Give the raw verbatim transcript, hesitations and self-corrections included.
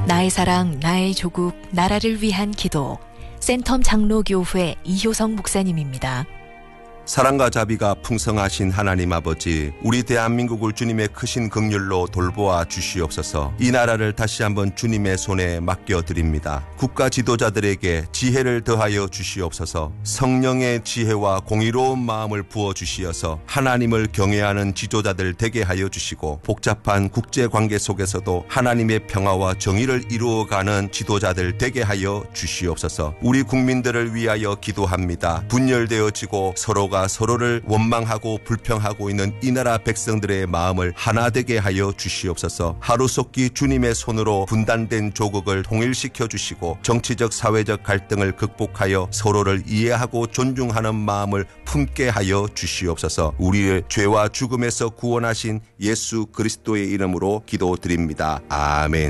나의 사랑, 나의 조국, 나라를 위한 기도. 센텀 장로교회 이효성 목사님입니다. 사랑과 자비가 풍성하신 하나님 아버지, 우리 대한민국을 주님의 크신 긍휼로 돌보아 주시옵소서. 이 나라를 다시 한번 주님의 손에 맡겨드립니다. 국가 지도자들에게 지혜를 더하여 주시옵소서. 성령의 지혜와 공의로운 마음을 부어주시어서 하나님을 경외하는 지도자들 되게 하여 주시고, 복잡한 국제관계 속에서도 하나님의 평화와 정의를 이루어가는 지도자들 되게 하여 주시옵소서. 우리 국민들을 위하여 기도합니다. 분열되어지고 서로가 서로를 원망하고 불평하고 있는 이 나라 백성들의 마음을 하나 되게 하여 주시옵소서. 하루속히 주님의 손으로 분단된 조국을 통일시켜 주시고, 정치적 사회적 갈등을 극복하여 서로를 이해하고 존중하는 마음을 품게 하여 주시옵소서. 우리의 죄와 죽음에서 구원하신 예수 그리스도의 이름으로 기도드립니다. 아멘.